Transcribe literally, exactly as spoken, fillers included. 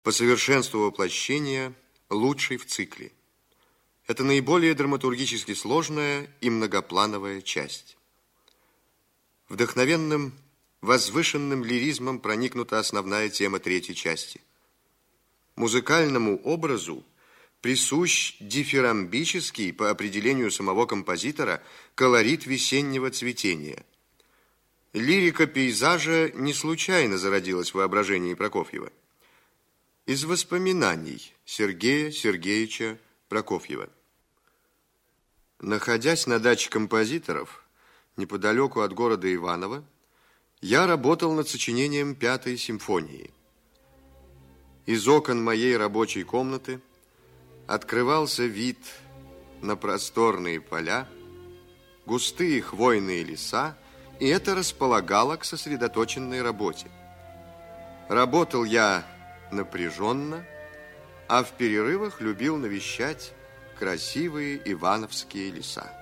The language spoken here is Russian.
По совершенству воплощения лучший в цикле. Это наиболее драматургически сложная и многоплановая часть. Вдохновенным, возвышенным лиризмом проникнута основная тема третьей части. Музыкальному образу присущ дифирамбический, по определению самого композитора, колорит весеннего цветения. Лирика пейзажа не случайно зародилась в воображении Прокофьева. Из воспоминаний Сергея Сергеевича Прокофьева. Находясь на даче композиторов, неподалеку от города Иваново, я работал над сочинением Пятой симфонии. Из окон моей рабочей комнаты открывался вид на просторные поля, густые хвойные леса, и это располагало к сосредоточенной работе. Работал я напряженно, а в перерывах любил навещать красивые ивановские леса.